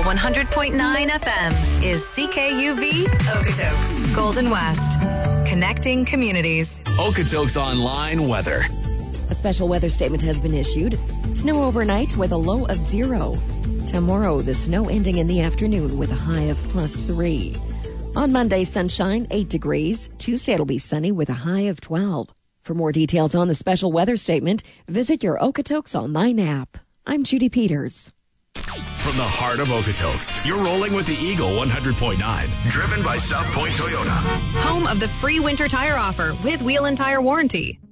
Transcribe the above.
100.9 FM is CKUV Okotoks, Golden West. Connecting communities. Okotoks Online weather. A special weather statement has been issued. Snow overnight with a low of 0. Tomorrow, the snow ending in the afternoon with a high of +3. On Monday, sunshine, 8 degrees. Tuesday, it'll be sunny with a high of 12. For more details on the special weather statement, visit your Okotoks Online app. I'm Judy Peters. From the heart of Okotoks, you're rolling with the Eagle 100.9. Driven by South Point Toyota. Home of the free winter tire offer with wheel and tire warranty.